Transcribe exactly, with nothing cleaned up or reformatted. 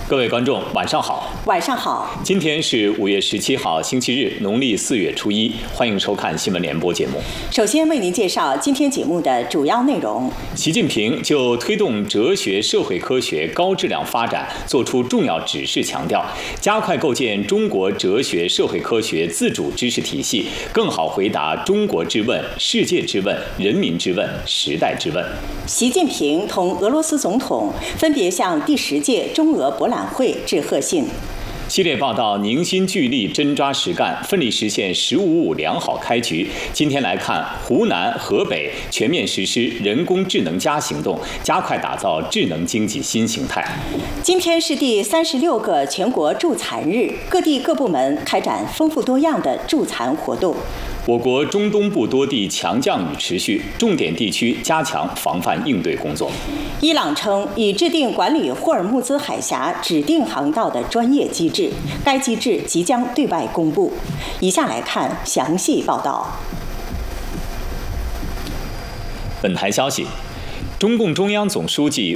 各位观众，晚上好。 晚上好。 今天是五月十七号，星期日，农历四月初一。欢迎收看新闻联播节目。 首先为您介绍今天节目的主要内容。 习近平就推动哲学、社会科学高质量发展作出重要指示，强调加快构建中国哲学、社会科学自主知识体系，更好回答中国之问、世界之问、人民之问、时代之问。 习近平同俄罗斯总统分别向第十届中俄博览会致贺信。 系列报道凝心聚力，真抓实干，奋力实现“十五五”良好开局。今天来看湖南、河北全面实施人工智能加行动，加快打造智能经济新形态。 今天是第三十六个全国助残日，各地各部门开展丰富多样的助残活动。 我国中东部多地强降雨持续，重点地区加强防范应对工作。 伊朗称已制定管理霍尔木兹海峡指定航道的专业机制，该机制即将对外公布。以下来看详细报道。 本台消息。中共中央总书记、